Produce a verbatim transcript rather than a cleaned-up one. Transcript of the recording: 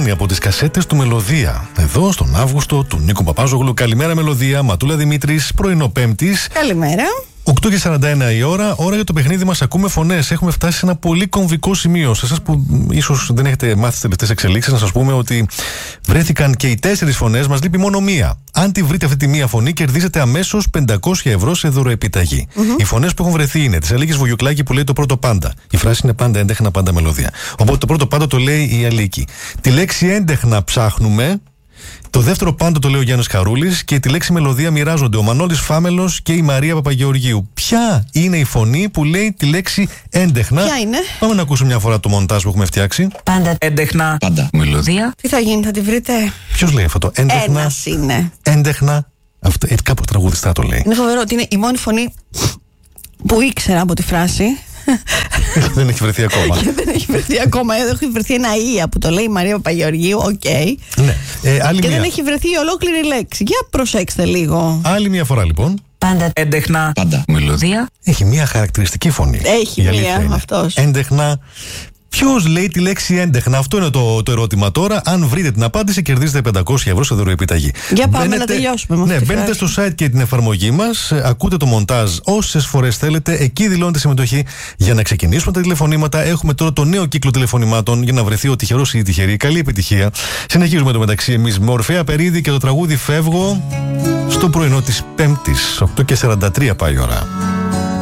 κάνει από τις κασέτες του Μελωδία. Εδώ στον Αύγουστο του Νίκο Παπάζογλου. Καλημέρα Μελωδία, Ματούλα Δημήτρης, πρωινό Πέμπτης. Καλημέρα. οκτώ και σαράντα ένα η ώρα, ώρα για το παιχνίδι μας. Ακούμε φωνές. Έχουμε φτάσει σε ένα πολύ κομβικό σημείο. Σε εσάς που ίσως δεν έχετε μάθει τις τελευταίες εξελίξεις, να σας πούμε ότι βρέθηκαν και οι τέσσερις φωνές. Μας λείπει μόνο μία. Αν τη βρείτε αυτή τη μία φωνή, κερδίζετε αμέσως πεντακόσια ευρώ σε δωροεπιταγή. Mm-hmm. Οι φωνές που έχουν βρεθεί είναι της Αλίκης Βουγιουκλάκη που λέει το πρώτο πάντα. Η φράση είναι πάντα έντεχνα, πάντα μελωδία. Οπότε το πρώτο πάντα το λέει η Αλίκη. Τη λέξη έντεχνα ψάχνουμε. Το δεύτερο πάντο το λέει ο Γιάννης Χαρούλης και τη λέξη μελωδία μοιράζονται ο Μανώλης Φάμελος και η Μαρία Παπαγεωργίου. Ποια είναι η φωνή που λέει τη λέξη έντεχνα? Ποια είναι? Πάμε να ακούσουμε μια φορά το μοντάζ που έχουμε φτιάξει. Πάντα έντεχνα, πάντα μελωδία. Τι θα γίνει, θα τη βρείτε? Ποιος λέει αυτό το έντεχνα? Ένας είναι. Έντεχνα. Αυτό, ε, κάπου τραγουδιστά το λέει. Είναι φοβερό ότι είναι η μόνη φωνή που ήξερα από τη φράση. Δεν έχει βρεθεί ακόμα. Δεν έχει βρεθεί ακόμα. Έχει βρεθεί ένα ία που το λέει η Μαρία Παπαγεωργίου. Οκ. Okay. Ναι. Ε, άλλη και μία. δεν έχει βρεθεί η ολόκληρη λέξη. Για προσέξτε λίγο. Άλλη μια φορά λοιπόν. Πάντα έντεχνα, πάντα μελωδία. Έχει μια χαρακτηριστική φωνή. Έχει μια αυτός. Έντεχνα. Ποιος λέει τη λέξη έντεχνα? Αυτό είναι το, το ερώτημα τώρα. Αν βρείτε την απάντηση, κερδίζετε πεντακόσια ευρώ σε δωροεπιταγή. Για πάμε μπαίνετε, να τελειώσουμε με αυτή ναι, τη μπαίνετε φράση. στο site και την εφαρμογή μας, ακούτε το μοντάζ όσες φορές θέλετε. Εκεί δηλώνετε συμμετοχή για να ξεκινήσουμε τα τηλεφωνήματα. Έχουμε τώρα το νέο κύκλο τηλεφωνημάτων για να βρεθεί ο τυχερός ή η τυχερή. Καλή επιτυχία. Συνεχίζουμε το μεταξύ εμείς με Ορφέα Περίδη και το τραγούδι Φεύγω στο πρωινό της Πέμπτης. οκτώ και σαράντα τρία πάει η ώρα.